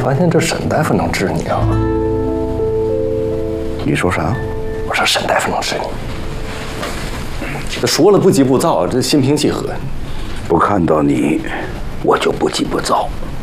发现这沈大夫能治你啊？ 你说啥？ 我说沈大夫能治你。这说了不急不躁，这心平气和。 不看到你，我就不急不躁。